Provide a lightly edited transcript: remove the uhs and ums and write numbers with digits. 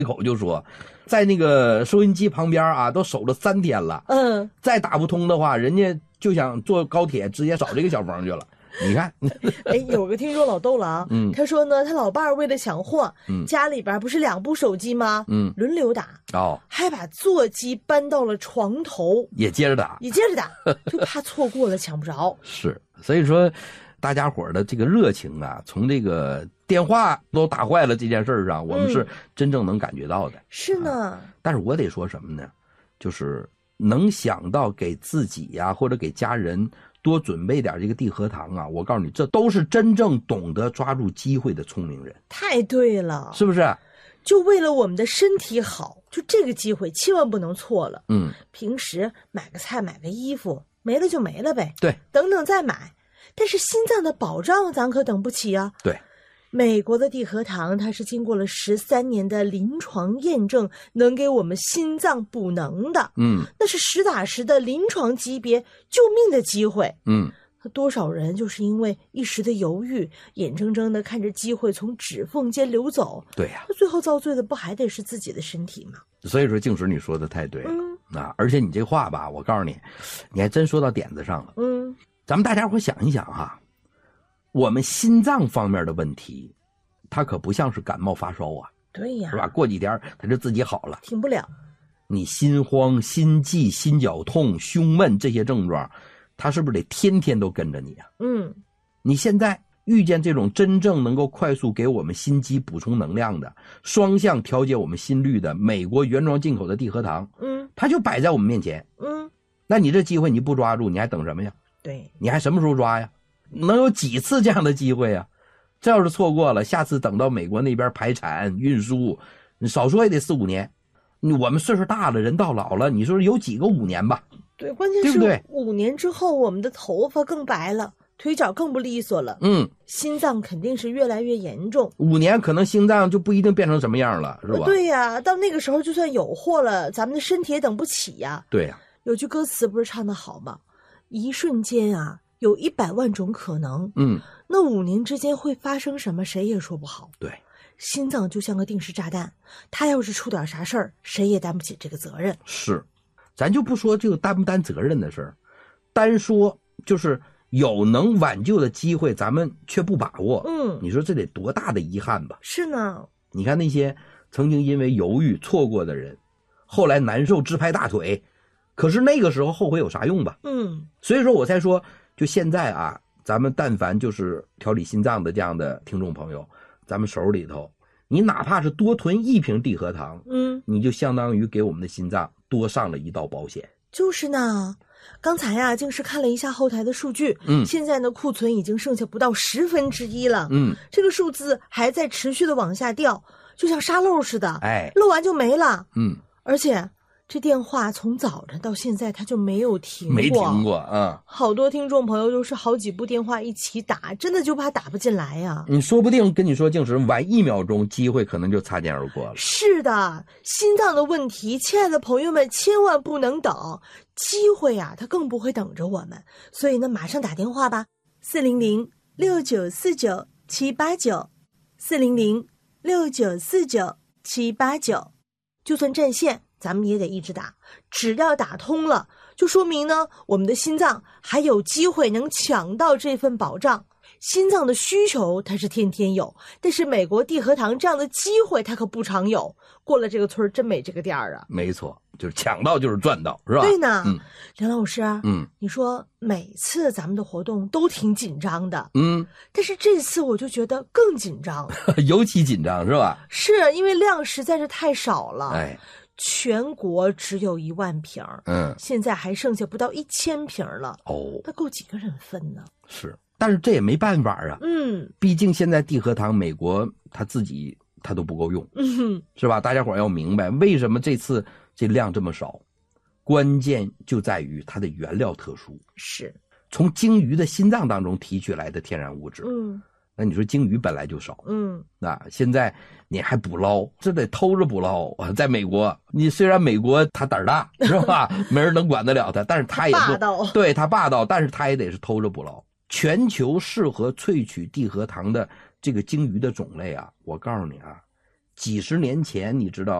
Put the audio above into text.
一口就说，在那个收音机旁边啊，都守了3天了。再打不通的话，人家就想坐高铁直接找这个小冯去了。你看， 哎，有个听众老逗了啊，他说呢，他老伴儿为了抢货，家里边不是2部手机吗？轮流打，还把座机搬到了床头， 也接着打， 就怕错过了抢不着。 是，所以说，大家伙的这个热情啊，从这个电话都打坏了这件事上，我们是真正能感觉到的。 是呢， 但是我得说什么呢？就是能想到给自己呀，或者给家人多准备点这个地核糖啊，我告诉你，这都是真正懂得抓住机会的聪明人。 太对了， 是不是？ 就为了我们的身体好，就这个机会千万不能错了。平时买个菜买个衣服没了就没了呗， 对， 等等再买。但是心脏的保障咱可等不起啊。 对， 美国的地核糖它是经过了13年的临床验证，能给我们心脏补能的。那是实打实的临床级别救命的机会。多少人就是因为一时的犹豫，眼睁睁的看着机会从指缝间流走。对呀，最后遭罪的不还得是自己的身体吗？ 所以说静石你说的太对了。而且你这话吧，我告诉你，你还真说到点子上了。咱们大家伙想一想哈，我们心脏方面的问题，它可不像是感冒发烧啊。 对呀， 是吧？过几天它就自己好了， 停不了。 你心慌、心悸、心绞痛、胸闷这些症状，它是不是得天天都跟着你啊？你现在遇见这种真正能够快速给我们心肌补充能量的、双向调节我们心率的美国原装进口的地核糖，它就摆在我们面前。那你这机会你不抓住，你还等什么呀？ 对， 你还什么时候抓呀？能有几次这样的机会啊？这要是错过了，下次等到美国那边排产运输，你少说也得4、5年。我们岁数大了，人到老了，你说有几个5年吧？ 对，关键是5年之后，我们的头发更白了，腿脚更不利索了。心脏肯定是越来越严重。 5年可能心脏就不一定变成什么样了，是吧？ 对呀，到那个时候就算有货了，咱们的身体也等不起呀。 对呀， 有句歌词不是唱得好吗？一瞬间啊，有100万种可能。那5年之间会发生什么，谁也说不好。 对， 心脏就像个定时炸弹，它要是出点啥事儿，谁也担不起这个责任。 是，咱就不说这个担不担责任的事儿，单说就是有能挽救的机会，咱们却不把握。你说这得多大的遗憾吧？ 是呢。 你看那些曾经因为犹豫错过的人，后来难受直拍大腿，可是那个时候后悔有啥用吧？所以说我才说，就现在啊，咱们但凡就是调理心脏的这样的听众朋友，咱们手里头，你哪怕是多囤1瓶地核糖，你就相当于给我们的心脏多上了一道保险。 就是呢，刚才啊，竟是看了一下后台的数据，现在呢库存已经剩下不到1/10了，这个数字还在持续的往下掉，就像沙漏似的，漏完就没了，而且这电话从早晨到现在它就没有停过， 没停过啊！ 好多听众朋友都是好几部电话一起打，真的就怕打不进来呀。 你说不定跟你说静时晚1秒钟，机会可能就擦肩而过了。 是的，心脏的问题，亲爱的朋友们，千万不能等，机会啊，它更不会等着我们。所以呢，马上打电话吧，400-6949-789，400-6949-789，就算占线，咱们也得一直打，只要打通了，就说明呢，我们的心脏还有机会能抢到这份保障。心脏的需求它是天天有，但是美国地核糖这样的机会它可不常有。过了这个村真没这个店儿啊！ 没错，就是抢到就是赚到，是吧？ 对呢。梁老师，你说每次咱们的活动都挺紧张的，但是这次我就觉得更紧张， 尤其紧张，是吧？ 是因为量实在是太少了，全国只有1万瓶，现在还剩下不到1000瓶了，那够几个人分呢？是。 但是这也没办法啊，毕竟现在地核糖美国它自己它都不够用，是吧？大家伙要明白为什么这次这量这么少，关键就在于它的原料特殊，是从鲸鱼的心脏当中提取来的天然物质，那你说鲸鱼本来就少，那现在你还捕捞，这得偷着捕捞。在美国，你虽然美国他胆儿大，是吧？没人能管得了他，但是他也霸道， 对他霸道，但是他也得是偷着捕捞。全球适合萃取地核糖的这个鲸鱼的种类啊，我告诉你啊， 几十年前，你知道